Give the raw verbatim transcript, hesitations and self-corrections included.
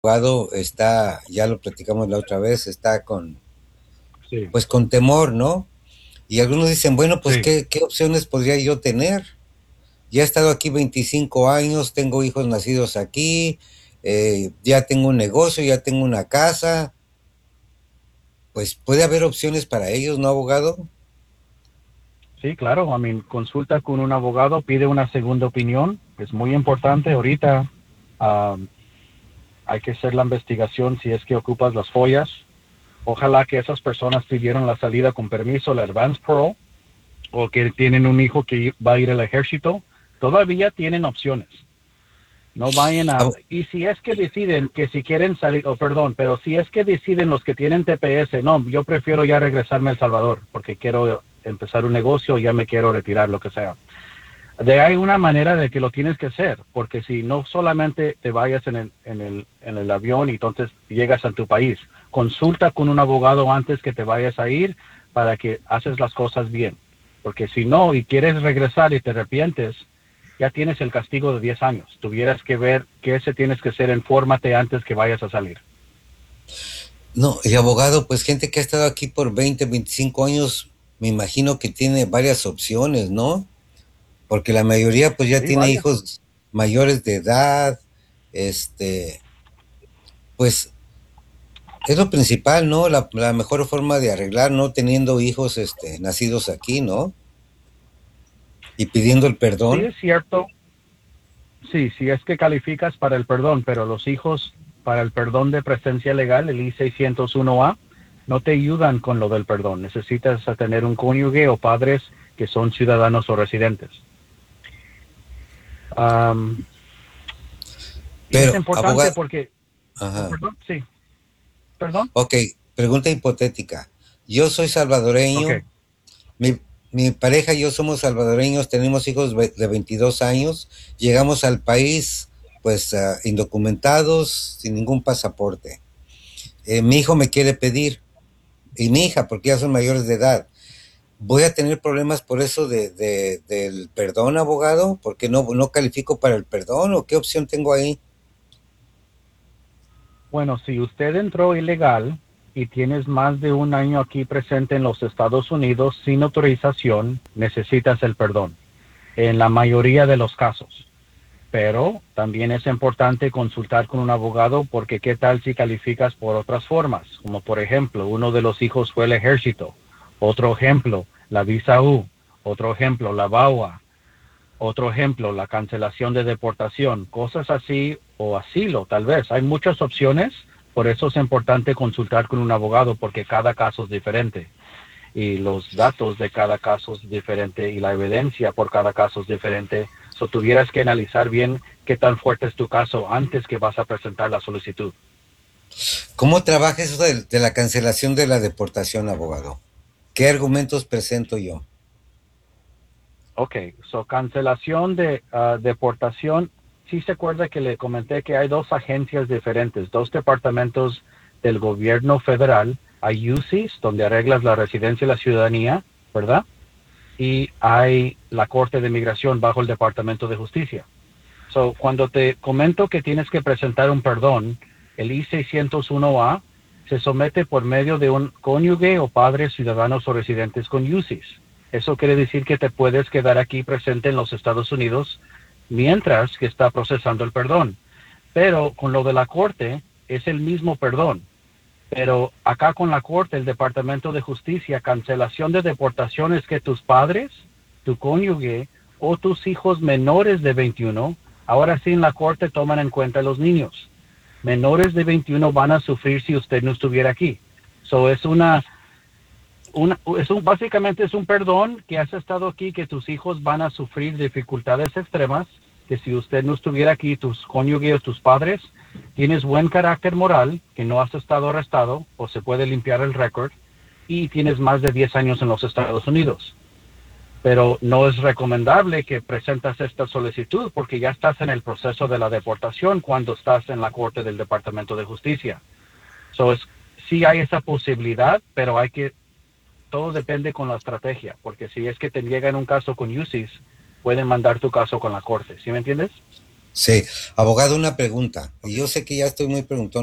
abogado está, ya lo platicamos la otra vez, está con, Sí, pues con temor, ¿no? Y algunos dicen, bueno, pues sí. ¿qué, qué opciones podría yo tener? Ya he estado aquí veinticinco años, tengo hijos nacidos aquí, eh, ya tengo un negocio, ya tengo una casa, pues puede haber opciones para ellos, ¿no, abogado? Sí, claro. A mí, consulta con un abogado, pide una segunda opinión. Es muy importante. Ahorita um, hay que hacer la investigación si es que ocupas las follas. Ojalá que esas personas pidieron la salida con permiso, la advance parole, o que tienen un hijo que va a ir al ejército. Todavía tienen opciones. No vayan a... Abo- Y si es que deciden que si quieren salir, oh, perdón, pero si es que deciden los que tienen T P S, no, yo prefiero ya regresarme a El Salvador porque quiero empezar un negocio, ya me quiero retirar, lo que sea. De hay una manera de que lo tienes que hacer, porque si no solamente te vayas en el, en el, en el avión y entonces llegas a tu país, consulta con un abogado antes que te vayas a ir para que haces las cosas bien. Porque si no y quieres regresar y te arrepientes, ya tienes el castigo de diez años. Tuvieras que ver qué se tienes que hacer, infórmate antes que vayas a salir. no, y abogado, pues gente que ha estado aquí por veinte, veinticinco años, me imagino que tiene varias opciones, ¿no? Porque la mayoría pues ya Sí, tiene varias. hijos mayores de edad, este, pues es lo principal, ¿no? La, la mejor forma de arreglar, no teniendo hijos, este, nacidos aquí, ¿no? Y pidiendo el Sí, perdón. es cierto. Sí, sí es que calificas para el perdón, pero los hijos para el perdón de presencia legal, el I seiscientos uno A, no te ayudan con lo del perdón. Necesitas tener un cónyuge o padres que son ciudadanos o residentes. Um, y es Pero, importante abogado, porque, oh, ajá, perdón, sí, perdón. ok, pregunta hipotética. Yo soy Ok, salvadoreño, mi, mi pareja y yo somos salvadoreños, tenemos hijos ve- de veintidós años, llegamos al país pues ah, indocumentados, sin ningún pasaporte. Eh, mi hijo me quiere pedir, y mi hija, porque ya son mayores de edad. ¿Voy a tener problemas por eso de, de- del perdón, abogado? ¿Porque no, no califico para el perdón? ¿O qué opción tengo ahí? bueno, si usted entró ilegal y tienes más de un año aquí presente en los Estados Unidos sin autorización, necesitas el perdón, en la mayoría de los casos. Pero también es importante consultar con un abogado porque qué tal si calificas por otras formas, como por ejemplo, uno de los hijos fue el ejército, otro ejemplo, la visa U, otro ejemplo, la B A U A, otro ejemplo, la cancelación de deportación, cosas así o asilo, tal vez. Hay muchas opciones, por eso es importante consultar con un abogado porque cada caso es diferente y los datos de cada caso es diferente y la evidencia por cada caso es diferente. So, tuvieras que analizar bien qué tan fuerte es tu caso antes que vas a presentar la solicitud. ¿Cómo trabaja eso de, de la cancelación de la deportación, abogado? ¿Qué argumentos presento yo? Ok, so cancelación de uh, deportación. Sí se acuerda que le comenté que hay dos agencias diferentes, dos departamentos del gobierno federal. Hay U C I S, donde arreglas la residencia y la ciudadanía, ¿verdad? Y hay la Corte de Migración bajo el Departamento de Justicia. So, cuando te comento que tienes que presentar un perdón, el I seiscientos uno A se somete por medio de un cónyuge o padres ciudadanos o residentes con U C I S. Eso quiere decir que te puedes quedar aquí presente en los Estados Unidos mientras que está procesando el perdón. Pero con lo de la corte es el mismo perdón. Pero acá con la corte, el Departamento de Justicia, cancelación de deportaciones que tus padres, tu cónyuge o tus hijos menores de veintiuno, ahora sí en la corte toman en cuenta los niños. Menores de veintiuno van a sufrir si usted no estuviera aquí. So es una, una es un, básicamente es un perdón que has estado aquí, que tus hijos van a sufrir dificultades extremas, que si usted no estuviera aquí, tus cónyuges o tus padres, tienes buen carácter moral, que no has estado arrestado o se puede limpiar el récord y tienes más de diez años en los Estados Unidos. Pero no es recomendable que presentas esta solicitud porque ya estás en el proceso de la deportación cuando estás en la corte del Departamento de Justicia. So es, sí hay esa posibilidad, pero hay que, todo depende con la estrategia, porque si es que te llega en un caso con U C I S, pueden mandar tu caso con la corte, ¿sí me entiendes? Sí, abogado, una pregunta. Y yo sé que ya estoy muy preguntón.